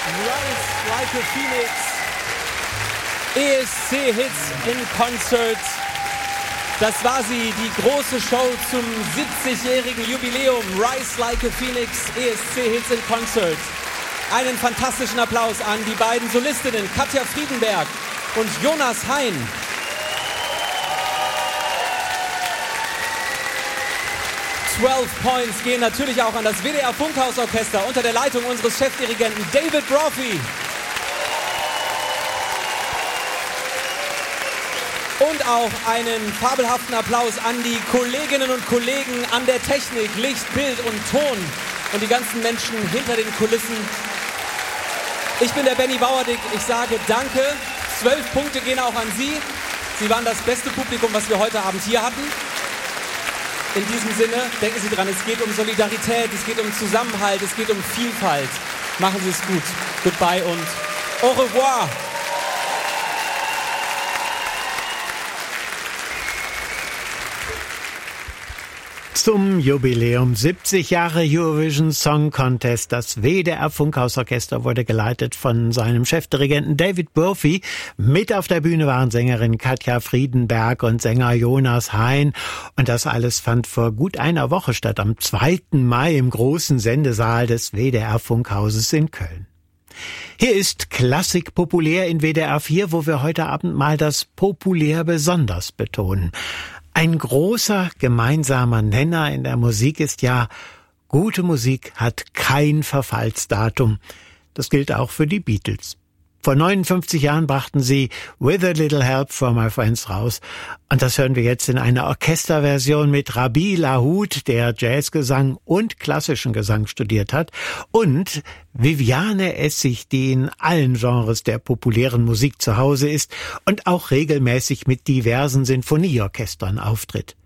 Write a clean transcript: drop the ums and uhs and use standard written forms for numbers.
Rise Like a Phoenix. ESC-Hits in Concert. Das war sie, die große Show zum 70-jährigen Jubiläum. Rise Like a Phoenix, ESC-Hits in Concert. Einen fantastischen Applaus an die beiden Solistinnen Katja Friedenberg und Jonas Hein. Points gehen natürlich auch an das WDR Funkhausorchester unter der Leitung unseres Chefdirigenten David Brophy. Und auch einen fabelhaften Applaus an die Kolleginnen und Kollegen an der Technik, Licht, Bild und Ton und die ganzen Menschen hinter den Kulissen. Ich bin der Benny Bauerdick, ich sage danke. 12 Punkte gehen auch an Sie. Sie waren das beste Publikum, was wir heute Abend hier hatten. In diesem Sinne, denken Sie dran, es geht um Solidarität, es geht um Zusammenhalt, es geht um Vielfalt. Machen Sie es gut. Goodbye und au revoir. Zum Jubiläum 70 Jahre Eurovision Song Contest. Das WDR Funkhausorchester wurde geleitet von seinem Chefdirigenten David Brophy. Mit auf der Bühne waren Sängerin Katja Friedenberg und Sänger Jonas Hein. Und das alles fand vor gut einer Woche statt, am 2. Mai im großen Sendesaal des WDR Funkhauses in Köln. Hier ist Klassik populär in WDR 4, wo wir heute Abend mal das Populär besonders betonen. Ein großer gemeinsamer Nenner in der Musik ist ja, gute Musik hat kein Verfallsdatum. Das gilt auch für die Beatles. Vor 59 Jahren brachten sie With a Little Help from My Friends raus. Und das hören wir jetzt in einer Orchesterversion mit Rabi Lahoud, der Jazzgesang und klassischen Gesang studiert hat, und Viviane Essig, die in allen Genres der populären Musik zu Hause ist und auch regelmäßig mit diversen Sinfonieorchestern auftritt.